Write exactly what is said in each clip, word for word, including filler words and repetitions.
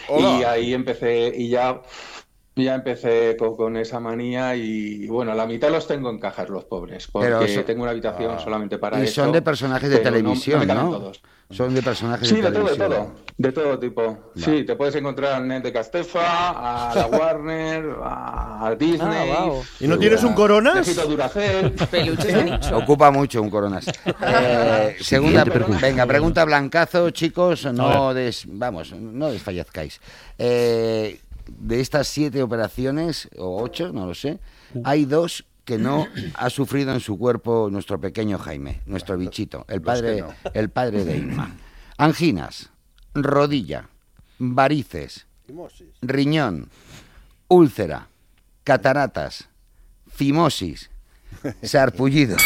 Hola. Y ahí empecé, y ya, ya empecé con, con esa manía y bueno, la mitad los tengo en cajas los pobres, Pero porque so- tengo una habitación Ah. solamente para y eso, son de personajes de pero no, no me televisión, caben ¿no? todos. Son de personajes Sí, de de todo, de televisión. todo, de todo tipo. Vale. Sí, te puedes encontrar al Net de Castefa, a la Warner, a Disney. Ah, wow. ¿Y no Qué tienes guay. un Coronas? Necesito Duracell. Peluches de nicho. Ocupa mucho un Coronas. Eh, segunda Siguiente pregunta. pregunta. Venga, pregunta blancazo, chicos. A No des, vamos, no desfallezcáis. Eh, de estas siete operaciones, o ocho, no lo sé, hay dos que no ha sufrido en su cuerpo nuestro pequeño Jaime, nuestro bichito, el Los padre, que no. el padre de Inma. Anginas, rodilla, varices, riñón, úlcera, cataratas, fimosis, sarpullidos.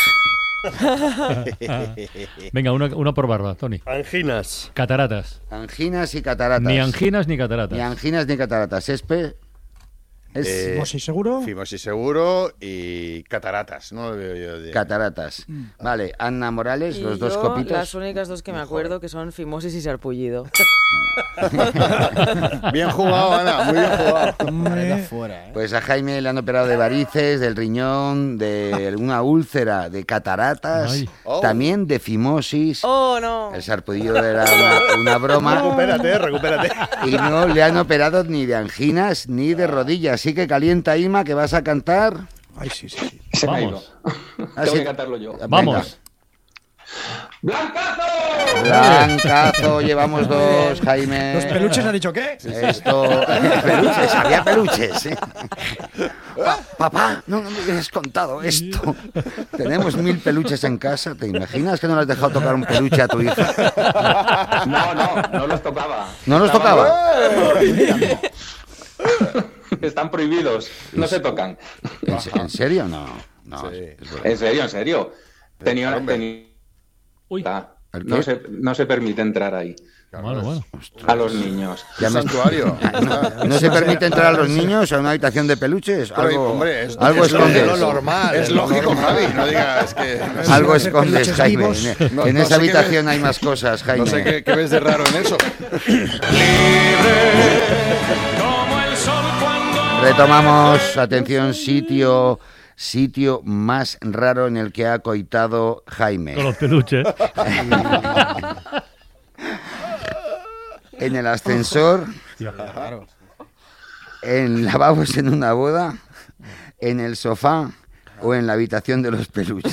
Venga, una, una por barba, Tony. Anginas. Cataratas. Anginas y cataratas. Ni anginas ni cataratas. Ni anginas ni cataratas. Espe. Es Eh, ¿Fimosis seguro? Fimosis seguro y cataratas, no lo veo yo. De... cataratas. Vale, Ana Morales, Y los dos yo, copitos. las únicas dos que me acuerdo que son fimosis y sarpullido. Bien jugado, Ana, muy bien jugado. Hombre, fuera, ¿eh? Pues a Jaime le han operado de varices, del riñón, de una úlcera, de cataratas, Ay. Oh. también de fimosis. ¡Oh, no! El sarpullido era una, una broma. Recupérate, recupérate. Y no le han operado ni de anginas ni de rodillas. Así que calienta, Ima, que vas a cantar. Ay, sí, sí, sí. Se me ha ido. Vamos. Ah, Tengo sí. que cantarlo yo. Venga. Vamos. ¡Blancazo! Blancazo, llevamos dos, Jaime. ¿Los peluches han dicho qué? Esto. Peluches, había peluches. ¿eh? Pa- papá, no, no me hubieras contado esto. Tenemos mil peluches en casa. ¿Te imaginas que no le has dejado tocar un peluche a tu hija? No, no, no los tocaba. ¿No los Estaban- tocaba? Están prohibidos, no se tocan. ¿En, se- en serio? No. No. Sí. es broma. En serio, en serio. Tenía, Hombre. tenía- Uy. ¿El qué? no, se, no se permite entrar ahí Bueno, bueno. a los niños. Ya Un me- santuario. ¿No se permite entrar a los niños a una habitación de peluches? Pero, Algo, hombre, es, algo es lo- escondes. es lo normal. Es lógico, Javi. No digas que. Algo Hacer escondes, peluches Jaime. vivos. En, No- en no esa sé qué habitación ves. hay más cosas, Jaime. No sé qué, qué ves de raro en eso. Retomamos, atención, sitio sitio más raro en el que ha coitado Con Jaime. los peluches. En el ascensor, Claro. en lavabos en una boda, en el sofá o en la habitación de los peluches.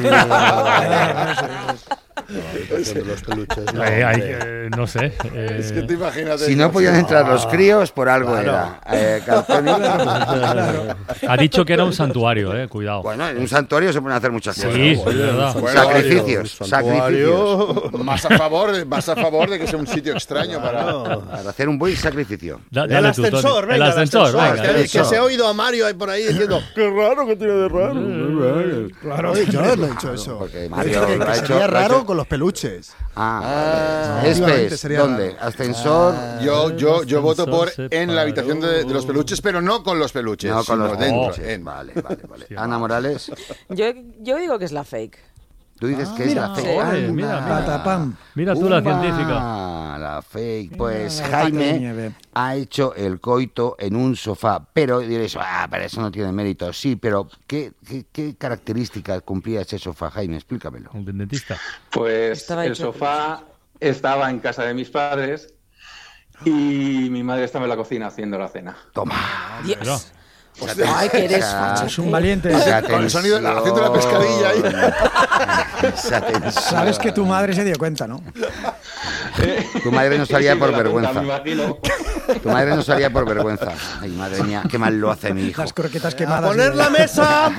De los peluches. No, Eh, hay, hombre. eh, no sé. eh, Es que te imagínate. Si no podían entrar los críos, por algo era. Eh, Calzoni. ha dicho que era un santuario, eh. Cuidado. Bueno, en un santuario se pueden hacer muchas cosas. Sí, es verdad. Bueno, Sacrificios, Santuario. sacrificios. Más a favor, de- más a favor de que sea un sitio extraño para. Para hacer un buen sacrificio. Da- El dale tú, Tony. ascensor, venga, El ascensor, venga. que, dale. que se ha oído a Mario ahí por ahí diciendo qué raro que tiene de raro. Claro, yo no he dicho eso. Porque He Mario dicho que, lo que ha sería hecho- lo ha raro hecho- con los peluches. Ah, Efectivamente Espes, sería ¿dónde? raro. Ascensor. Yo, yo, yo voto por se en la habitación de, de los peluches, pero no con los peluches. No, con sino los dentro. peluches. en- Vale, vale, vale. Sí, Ana Morales, Yo, yo digo que es la fake. tú dices que es la fake. Oye, Anda. mira, mira. Patapam. Mira tú la Uma, científica. La fake. Pues la vaca de Jaime nieve. ha hecho el coito en un sofá. Pero diréis, ah, pero eso no tiene mérito. Sí, pero ¿qué, qué, qué características cumplía ese sofá, Jaime? Explícamelo. Un dentista. Pues Estaba el hecho sofá estaba en casa de mis padres y mi madre estaba en la cocina haciendo la cena. Toma. Dios. Esa Ay, que eres tensión. facha. Es un valiente. Esa Con el sonido, tensión. haciendo la pescadilla ahí. Esa tensión. Sabes que tu madre se dio cuenta, ¿no? Tu madre no salía Sí, por me la vergüenza. cuenta, me imagino. Tu madre no salía por vergüenza. Ay, madre mía, qué mal lo hace mi hijo. Las croquetas ¡A quemadas. poner la mesa!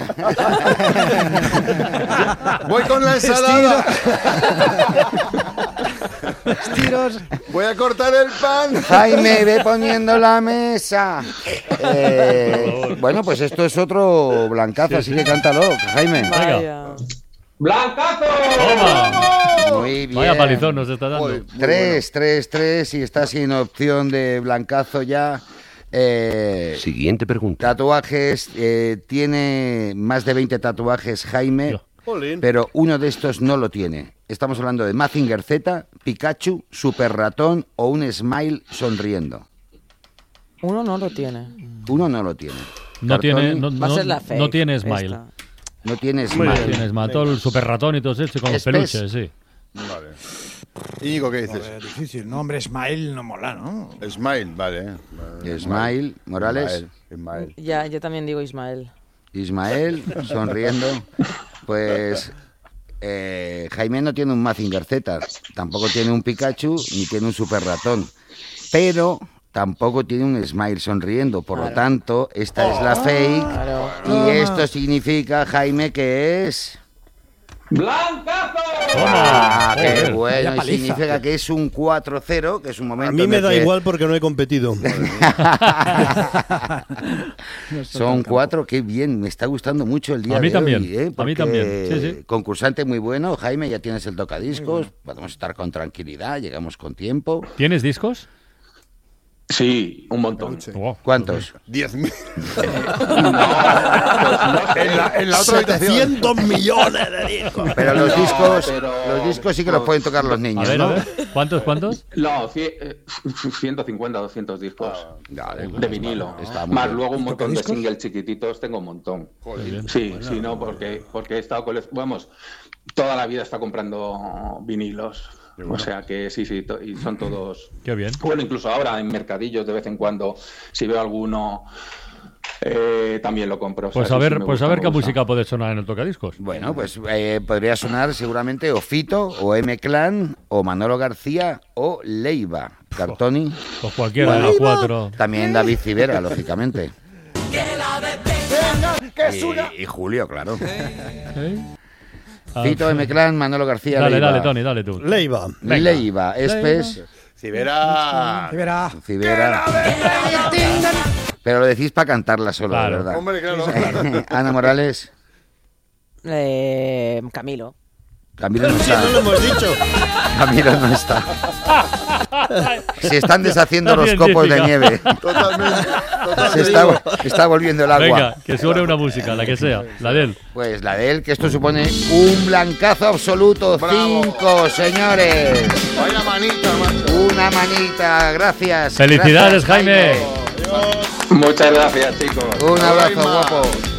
Voy con la ensalada. Tiros. Voy a cortar el pan. Jaime, ve poniendo la mesa. Eh, bueno, pues esto es otro blancazo, así que cántalo, Jaime. Vaya. ¡Blancazo! ¡Toma! Muy bien. Vaya palizón nos está dando. Joder, muy Tres, tres, tres, y está sin opción de blancazo ya. Eh, Siguiente pregunta. Tatuajes, eh, tiene más de veinte tatuajes Jaime, Yo. Jolín. pero uno de estos no lo tiene. Estamos hablando de Mazinger Z, Pikachu, Super Ratón o un Smile sonriendo. Uno no lo tiene. Uno no lo tiene. No Cartoni tiene, no, Va a no- ser la fake. no tiene Smile. esta. no tiene Muy Smile. bien. Tiene Smile. Todo el super ratón y todo eso con los Es pez. peluches, sí. Vale. Íñigo, ¿qué dices? Joder, difícil. No, hombre, Smile no mola, ¿no? Smile, vale. vale. Ismael Morales. Ismael. Ya, yo también digo Ismael. Ismael, sonriendo. Pues eh, Jaime no tiene un Mazinger Z, tampoco tiene un Pikachu, ni tiene un super ratón. Pero tampoco tiene un Smile sonriendo. Por lo tanto, esta es la fake. Claro. Y esto significa, Jaime, que es... ¡Blancazo! ¡Ah, qué Joder, bueno! vaya Y paliza. significa que es un cuatro cero, que es un momento A mí en me el da que igual porque no he competido. son cuatro, qué bien, me está gustando mucho el día A mí de también, hoy, ¿eh? a mí Porque también, sí, sí. Concursante muy bueno, Jaime, ya tienes el tocadiscos, podemos estar con tranquilidad, llegamos con tiempo. ¿Tienes discos? Sí, un montón. Peluche. Oh. ¿Cuántos? Diez mil. No, pues no sé. En la, en la otra habitación. setecientos millones de discos. Pero los No, discos, pero- los discos sí que los pueden tocar los A niños, ver, ¿no? a ver. ¿Cuántos, cuántos? No, cie- eh, ciento cincuenta, doscientos discos Dale, de vinilo. está muy Más bien. luego un montón de tocadiscos? singles chiquititos, tengo un montón. Joder. Sí, sí, no, porque, porque he estado con... Vamos, toda la vida está comprando vinilos. O sea que sí, sí, to- y son todos... Qué bien. Bueno, incluso ahora en mercadillos de vez en cuando, si veo alguno, eh, también lo compro. O sea, Pues sí, a sí, ver, me pues a gusta, ver me qué gusta. música puede sonar en el tocadiscos. Bueno, pues eh, podría sonar seguramente o Fito, o M-Clan, o Manolo García, o Leiva. Cartoni, Pues cualquiera de los cuatro. también David Civera, lógicamente. Venga, que es una... Y, y Julio, claro. ¿Eh? Ah, Fito, M-Clan, Manolo García, Dale, Leiva. dale, Tony, dale tú. Leiva. Venga. Leiva, Espes, Cibera. Y verá. Civera. Pero lo decís para cantarla solo, Claro. de verdad. Hombre, claro. Ana Morales, Eh, Camilo. Camilo no Si no lo está. hemos dicho. Camilo no está. Se están deshaciendo Está los copos de científica. nieve. Totalmente. Se Totalmente. está, está volviendo el agua. Venga, que suene una música, la que sea, la de él. Pues la de él, que esto supone un blancazo absoluto. Bravo. Cinco, señores. Vaya manita, macho. Una manita, gracias. Felicidades, Gracias, Jaime. Muchas gracias, chicos. Un abrazo, Jaime. guapo.